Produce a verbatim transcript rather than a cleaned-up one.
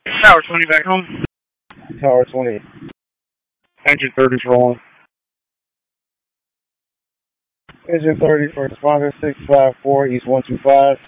Tower twenty back home. Tower twenty. Engine thirty's rolling. Engine thirty for responder six five four East one two five.